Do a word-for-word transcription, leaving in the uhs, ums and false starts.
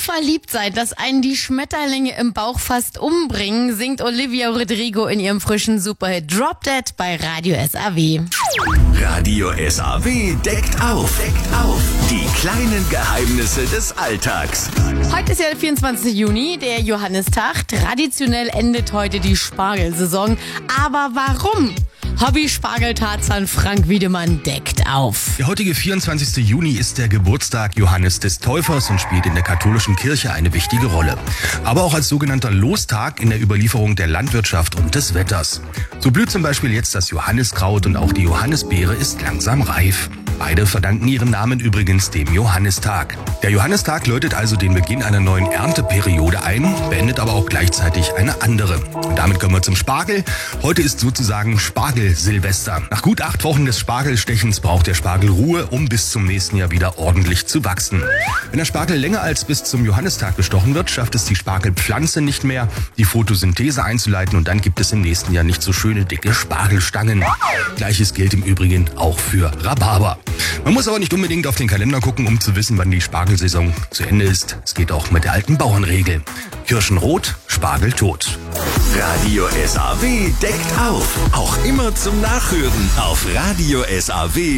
verliebt sein, dass einen die Schmetterlinge im Bauch fast umbringen, singt Olivia Rodrigo in ihrem frischen Superhit Drop Dead bei Radio S A W. Radio S A W deckt auf. Deckt auf. Die kleinen Geheimnisse des Alltags. Heute ist ja der vierundzwanzigste Juni, der Johannistag. Traditionell endet heute die Spargelsaison. Aber warum? Hobby-Spargeltarzan Frank Wiedemann deckt auf. Der heutige vierundzwanzigste Juni ist der Geburtstag Johannes des Täufers und spielt in der katholischen Kirche eine wichtige Rolle. Aber auch als sogenannter Lostag in der Überlieferung der Landwirtschaft und des Wetters. So blüht zum Beispiel jetzt das Johanniskraut und auch die Johannisbeere ist langsam reif. Beide verdanken ihren Namen übrigens dem Johannistag. Der Johannistag läutet also den Beginn einer neuen Ernteperiode ein, beendet aber auch gleichzeitig eine andere. Und damit kommen wir zum Spargel. Heute ist sozusagen Spargel-Silvester. Nach gut acht Wochen des Spargelstechens braucht der Spargel Ruhe, um bis zum nächsten Jahr wieder ordentlich zu wachsen. Wenn der Spargel länger als bis zum Johannistag bestochen wird, schafft es die Spargelpflanze nicht mehr, die Photosynthese einzuleiten und dann gibt es im nächsten Jahr nicht so schöne dicke Spargelstangen. Gleiches gilt im Übrigen auch für Rhabarber. Man muss aber nicht unbedingt auf den Kalender gucken, um zu wissen, wann die Spargelsaison zu Ende ist. Es geht auch mit der alten Bauernregel. Kirschen rot, Spargel tot. Radio S A W deckt auf. Auch immer zum Nachhören auf Radio S A W.